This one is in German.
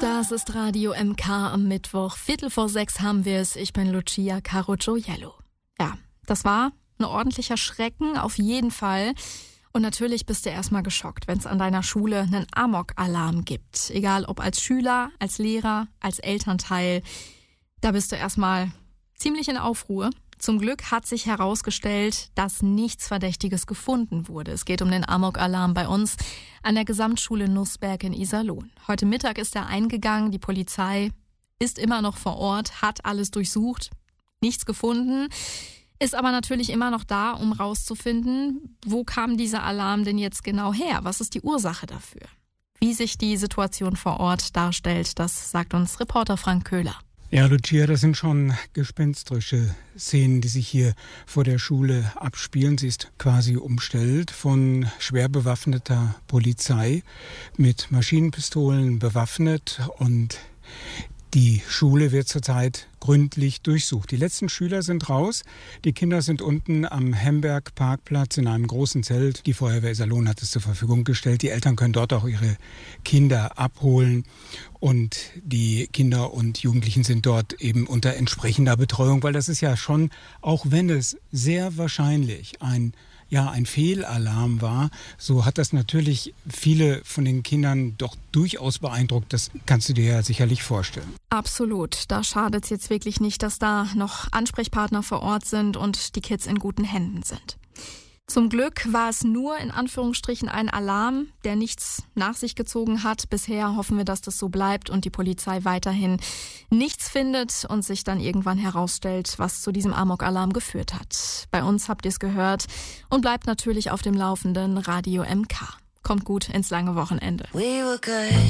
Das ist Radio MK am Mittwoch. 5:15 haben wir es. Ich bin Lucia Carocciolo. Ja, das war ein ordentlicher Schrecken, auf jeden Fall. Und natürlich bist du erstmal geschockt, wenn es an deiner Schule einen Amok-Alarm gibt. Egal ob als Schüler, als Lehrer, als Elternteil. Da bist du erstmal ziemlich in Aufruhr. Zum Glück hat sich herausgestellt, dass nichts Verdächtiges gefunden wurde. Es geht um den Amok-Alarm bei uns an der Gesamtschule Nussberg in Iserlohn. Heute Mittag ist er eingegangen. Die Polizei ist immer noch vor Ort, hat alles durchsucht, nichts gefunden, ist aber natürlich immer noch da, um rauszufinden, wo kam dieser Alarm denn jetzt genau her? Was ist die Ursache dafür? Wie sich die Situation vor Ort darstellt, das sagt uns Reporter Frank Köhler. Ja, Lucia, das sind schon gespensterische Szenen, die sich hier vor der Schule abspielen. Sie ist quasi umstellt von schwer bewaffneter Polizei mit Maschinenpistolen bewaffnet und die Schule wird zurzeit gründlich durchsucht. Die letzten Schüler sind raus. Die Kinder sind unten am Hemberg-Parkplatz in einem großen Zelt. Die Feuerwehr Iserlohn hat es zur Verfügung gestellt. Die Eltern können dort auch ihre Kinder abholen. Und die Kinder und Jugendlichen sind dort eben unter entsprechender Betreuung, weil das ist ja schon, auch wenn es sehr wahrscheinlich ein Fehlalarm war, so hat das natürlich viele von den Kindern doch durchaus beeindruckt. Das kannst du dir ja sicherlich vorstellen. Absolut. Da schadet es jetzt wirklich nicht, dass da noch Ansprechpartner vor Ort sind und die Kids in guten Händen sind. Zum Glück war es nur in Anführungsstrichen ein Alarm, der nichts nach sich gezogen hat. Bisher hoffen wir, dass das so bleibt und die Polizei weiterhin nichts findet und sich dann irgendwann herausstellt, was zu diesem Amok-Alarm geführt hat. Bei uns habt ihr es gehört und bleibt natürlich auf dem Laufenden. Radio MK. Kommt gut ins lange Wochenende. We were good.